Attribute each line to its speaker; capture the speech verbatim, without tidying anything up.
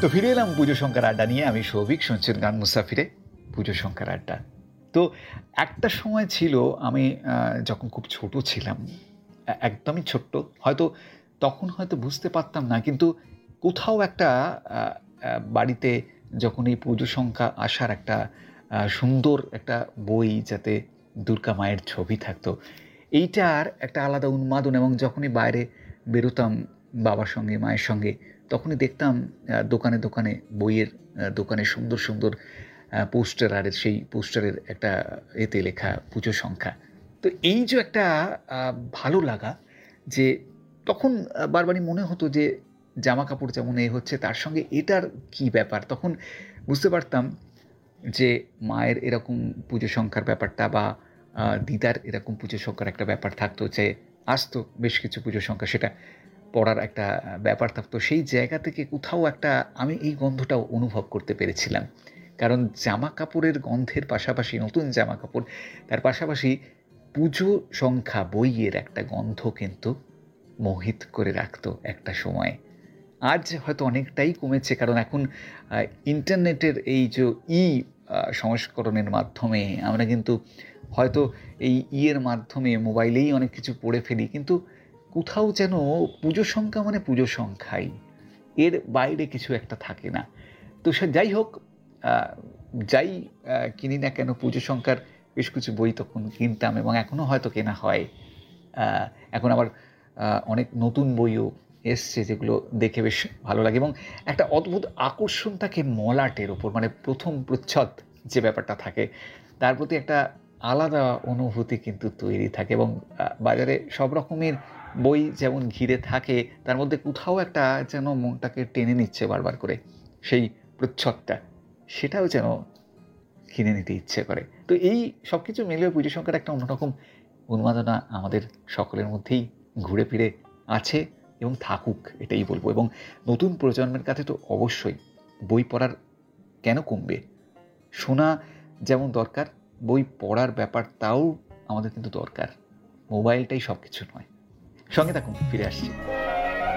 Speaker 1: তো ফিরে এলাম পুজো সংখ্যার আড্ডা নিয়ে। আমি সৌভিক, শুনছেন গান মুসাফিরে পুজো সংখ্যার আড্ডা। তো একটা সময় ছিল আমি যখন খুব ছোট ছিলাম, একদমই ছোট্ট, হয়তো তখন হয়তো বুঝতে পারতাম না, কিন্তু কোথাও একটা বাড়িতে যখন এই পুজো সংখ্যা আসার একটা সুন্দর একটা বই, যাতে দুর্গা মায়ের ছবি থাকতো, এইটার একটা আলাদা উন্মাদন। এবং যখনই বাইরে বেরোতাম বাবার সঙ্গে মায়ের সঙ্গে, তখনই দেখতাম দোকানে দোকানে বইয়ের দোকানে সুন্দর সুন্দর পোস্টার, আর সেই পোস্টারের একটা এতে লেখা পুজো সংখ্যা। তো এই যে একটা ভালো লাগা, যে তখন বারবারই মনে হতো যে জামা কাপড় যেমন এ হচ্ছে, তার সঙ্গে এটার কি ব্যাপার। তখন বুঝতে পারতাম যে মায়ের এরকম পুজো সংখ্যার ব্যাপারটা, বা দিদার এরকম পুজো সংখ্যার একটা ব্যাপার থাকতো, যে আসতো বেশ কিছু পুজো সংখ্যা, সেটা পড়ার একটা ব্যাপার থাকতো। সেই জায়গা থেকে কোথাও একটা আমি এই গন্ধটাও অনুভব করতে পেরেছিলাম। কারণ জামা কাপড়ের গন্ধের পাশাপাশি, নতুন জামা কাপড়, তার পাশাপাশি পুজো সংখ্যা বইয়ের একটা গন্ধ কিন্তু মোহিত করে রাখতো একটা সময়। আজ হয়তো অনেকটাই কমেছে, কারণ এখন ইন্টারনেটের এই যে ই সংস্করণের মাধ্যমে আমরা কিন্তু হয়তো এই ইয়ের মাধ্যমে মোবাইলেই অনেক কিছু পড়ে ফেলি, কিন্তু কোথাও যেন পুজো সংখ্যা মানে পুজো সংখ্যাই, এর বাইরে কিছু একটা থাকে না। তো সে যাই হোক, যাই কিনি না কেন, পুজো সংখ্যার বেশ কিছু বই তখন কিনতাম, এবং এখনও হয়তো কেনা হয়। এখন আবার অনেক নতুন বইও এসছে, যেগুলো দেখে বেশ ভালো লাগে, এবং একটা অদ্ভুত আকর্ষণ থাকে মলাটের ওপর, মানে প্রথম প্রচ্ছদ যে ব্যাপারটা থাকে, তার প্রতি একটা আলাদা অনুভূতি কিন্তু তৈরি থাকে। এবং বাজারে সব রকমের বই যেমন ঘিরে থাকে, তার মধ্যে কোথাও একটা যেন মনটাকে টেনে নিচ্ছে বারবার করে সেই প্রচ্ছদটা, সেটাও যেন কিনে নিতে ইচ্ছে করে। তো এই সব কিছু মিলিয়ে পুজো সংখ্যার একটা অন্যরকম উন্মাদনা আমাদের সকলের মধ্যেই ঘুরে ফিরে আছে, এবং থাকুক, এটাই বলবো। এবং নতুন প্রজন্মের কাছে তো অবশ্যই বই পড়ার কেন কমবে, শোনা যেমন দরকার, বই পড়ার ব্যাপারটাও আমাদের কিন্তু দরকার। মোবাইলটাই সব কিছু নয়। সঙ্গে থাকুন, ফিরে আসছি।